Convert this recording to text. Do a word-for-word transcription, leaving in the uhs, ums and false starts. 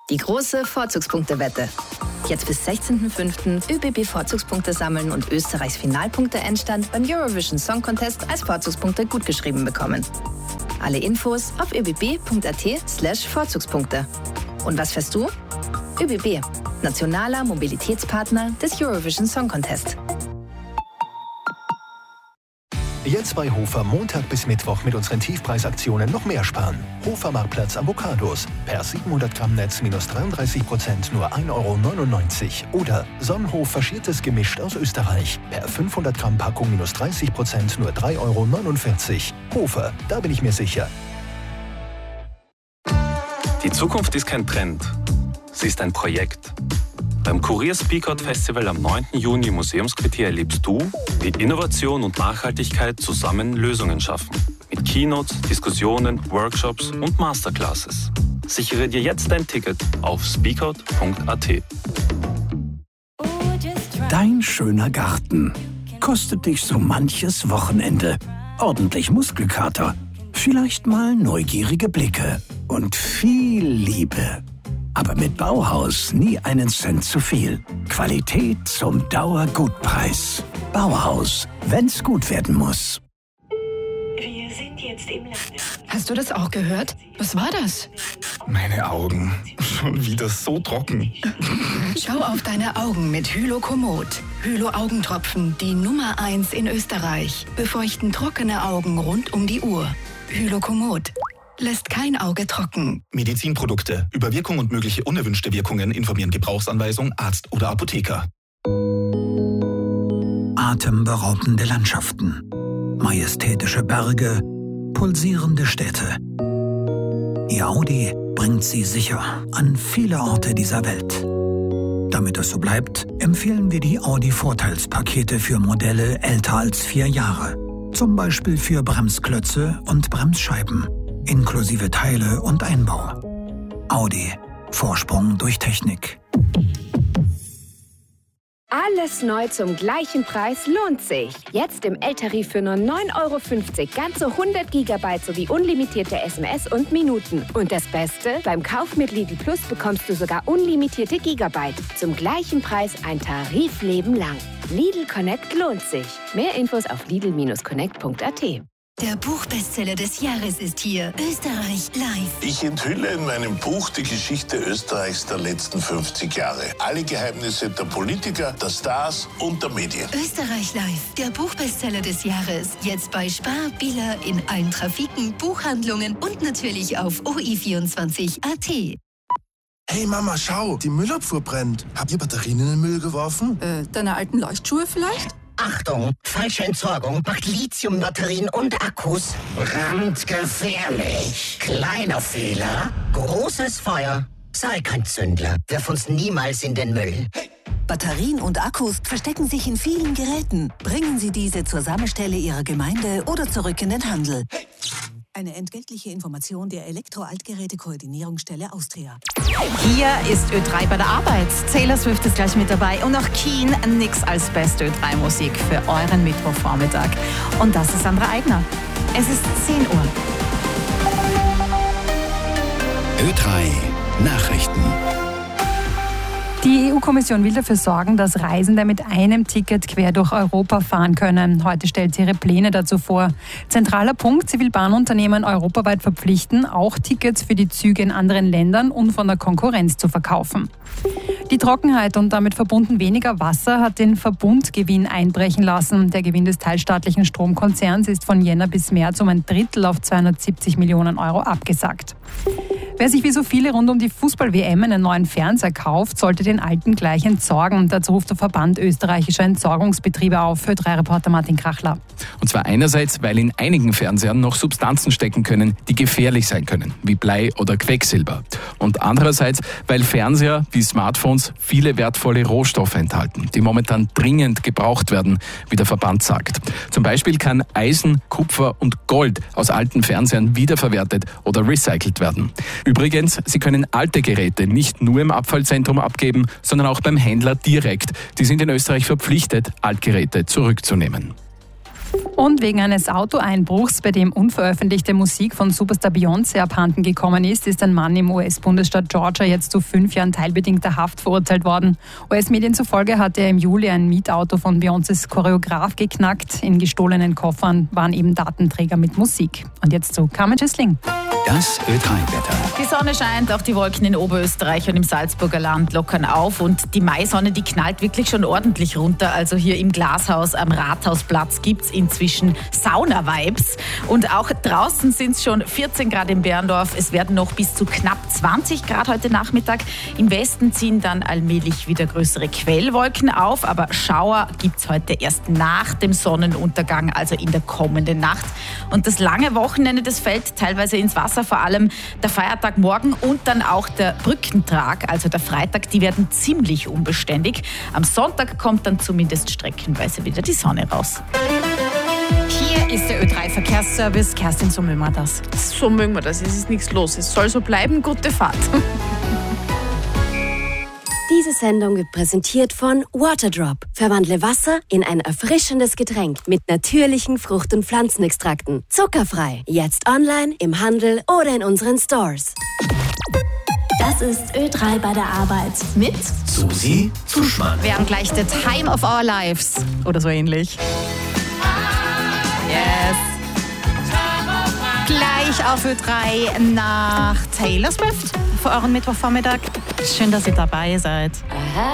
Die große Vorzugspunktewette. Jetzt bis sechzehnten fünften ÖBB-Vorzugspunkte sammeln und Österreichs Finalpunkte-Endstand beim Eurovision Song Contest als Vorzugspunkte gutgeschrieben bekommen. Alle Infos auf öbb.at slash Vorzugspunkte. Und was fährst du? ÖBB, nationaler Mobilitätspartner des Eurovision Song Contest. Jetzt bei Hofer Montag bis Mittwoch mit unseren Tiefpreisaktionen noch mehr sparen. Hofer Marktplatz Avocados. Per siebenhundert Gramm Netz minus dreiunddreißig Prozent nur ein Euro neunundneunzig. Oder Sonnenhof faschiertes Gemischt aus Österreich. Per fünfhundert Gramm Packung minus dreißig Prozent nur drei Euro neunundvierzig. Hofer, da bin ich mir sicher. Die Zukunft ist kein Trend. Sie ist ein Projekt. Beim Kurier Speakout Festival am neunten Juni im Museumsquartier erlebst du, wie Innovation und Nachhaltigkeit zusammen Lösungen schaffen. Mit Keynotes, Diskussionen, Workshops und Masterclasses. Sichere dir jetzt dein Ticket auf speakout punkt a t. Dein schöner Garten kostet dich so manches Wochenende. Ordentlich Muskelkater, vielleicht mal neugierige Blicke und viel Liebe. Aber mit Bauhaus nie einen Cent zu viel. Qualität zum Dauergutpreis. Bauhaus, wenn's gut werden muss. Wir sind jetzt im Lande. Hast du das auch gehört? Was war das? Meine Augen. Schon wieder so trocken. Schau auf deine Augen mit Hylokomod. Hylo-Augentropfen, die Nummer eins in Österreich. Befeuchten trockene Augen rund um die Uhr. Hylokomod. Lässt kein Auge trocken. Medizinprodukte. Über Wirkung und mögliche unerwünschte Wirkungen informieren Gebrauchsanweisung, Arzt oder Apotheker. Atemberaubende Landschaften, majestätische Berge, pulsierende Städte. Ihr Audi bringt sie sicher an viele Orte dieser Welt. Damit es so bleibt, empfehlen wir die Audi-Vorteilspakete für Modelle älter als vier Jahre. Zum Beispiel für Bremsklötze und Bremsscheiben. Inklusive Teile und Einbau. Audi. Vorsprung durch Technik. Alles neu zum gleichen Preis lohnt sich. Jetzt im L-Tarif für nur neun Euro fünfzig ganze hundert Gigabyte sowie unlimitierte S M S und Minuten. Und das Beste? Beim Kauf mit Lidl Plus bekommst du sogar unlimitierte Gigabyte. Zum gleichen Preis ein Tarifleben lang. Lidl Connect lohnt sich. Mehr Infos auf lidl Bindestrich connect punkt a t. Der Buchbestseller des Jahres ist hier. Österreich live. Ich enthülle in meinem Buch die Geschichte Österreichs der letzten fünfzig Jahre. Alle Geheimnisse der Politiker, der Stars und der Medien. Österreich live. Der Buchbestseller des Jahres. Jetzt bei Spar, Billa, in allen Trafiken, Buchhandlungen und natürlich auf o i vierundzwanzig punkt a t. Hey Mama, schau, die Müllabfuhr brennt. Habt ihr Batterien in den Müll geworfen? Äh, deine alten Leuchtschuhe vielleicht? Achtung, falsche Entsorgung macht Lithiumbatterien und Akkus brandgefährlich. Kleiner Fehler, großes Feuer. Sei kein Zündler, wirf uns niemals in den Müll. Batterien und Akkus verstecken sich in vielen Geräten. Bringen Sie diese zur Sammelstelle Ihrer Gemeinde oder zurück in den Handel. Eine entgeltliche Information der Elektro-Altgeräte-Koordinierungsstelle Austria. Hier ist Ö drei bei der Arbeit. Taylor Swift ist gleich mit dabei und auch Keen, nix als beste Ö drei Musik für euren Mittwochvormittag. Und das ist Sandra Eigner. Es ist zehn Uhr. Ö drei Nachrichten. Die E U-Kommission will dafür sorgen, dass Reisende mit einem Ticket quer durch Europa fahren können. Heute stellt sie ihre Pläne dazu vor. Zentraler Punkt, sie will Bahnunternehmen europaweit verpflichten, auch Tickets für die Züge in anderen Ländern und von der Konkurrenz zu verkaufen. Die Trockenheit und damit verbunden weniger Wasser hat den Verbundgewinn einbrechen lassen. Der Gewinn des teilstaatlichen Stromkonzerns ist von Jänner bis März um ein Drittel auf zweihundertsiebzig Millionen Euro abgesackt. Wer sich wie so viele rund um die Fußball-W M einen neuen Fernseher kauft, sollte den alten gleich entsorgen. Dazu ruft der Verband österreichischer Entsorgungsbetriebe auf, Ö drei Reporter Martin Krachler. Und zwar einerseits, weil in einigen Fernsehern noch Substanzen stecken können, die gefährlich sein können, wie Blei oder Quecksilber. Und andererseits, weil Fernseher wie Smartphones viele wertvolle Rohstoffe enthalten, die momentan dringend gebraucht werden, wie der Verband sagt. Zum Beispiel kann Eisen, Kupfer und Gold aus alten Fernsehern wiederverwertet oder recycelt werden. Übrigens, Sie können alte Geräte nicht nur im Abfallzentrum abgeben, sondern auch beim Händler direkt. Die sind in Österreich verpflichtet, Altgeräte zurückzunehmen. Und wegen eines Autoeinbruchs, bei dem unveröffentlichte Musik von Superstar Beyoncé abhanden gekommen ist, ist ein Mann im U S-Bundesstaat Georgia jetzt zu fünf Jahren teilbedingter Haft verurteilt worden. U S-Medien zufolge hat er im Juli ein Mietauto von Beyoncés Choreograf geknackt. In gestohlenen Koffern waren eben Datenträger mit Musik. Und jetzt zu Carmen Schüssling. Das Ö drei Wetter. Die Sonne scheint, auch die Wolken in Oberösterreich und im Salzburger Land lockern auf und die Maisonne, die knallt wirklich schon ordentlich runter. Also hier im Glashaus am Rathausplatz gibt es inzwischen Sauna-Vibes und auch draußen sind es schon vierzehn Grad in Berndorf. Es werden noch bis zu knapp zwanzig Grad heute Nachmittag. Im Westen ziehen dann allmählich wieder größere Quellwolken auf, aber Schauer gibt es heute erst nach dem Sonnenuntergang, also in der kommenden Nacht. Und das lange Wochenende, das fällt teilweise ins Wasser, vor allem der Feiertag morgen und dann auch der Brückentag, also der Freitag, die werden ziemlich unbeständig. Am Sonntag kommt dann zumindest streckenweise wieder die Sonne raus. Hier ist der Ö drei Verkehrsservice. Kerstin, so mögen wir das. So mögen wir das, es ist nichts los. Es soll so bleiben, gute Fahrt. Diese Sendung wird präsentiert von Waterdrop. Verwandle Wasser in ein erfrischendes Getränk mit natürlichen Frucht- und Pflanzenextrakten. Zuckerfrei. Jetzt online, im Handel oder in unseren Stores. Das ist Ö drei bei der Arbeit mit Susi Zuschmann. Wir haben gleich The Time of Our Lives oder so ähnlich. Yes. Gleich auf Ö drei nach Taylor Swift für euren Mittwochvormittag. Schön, dass ihr dabei seid.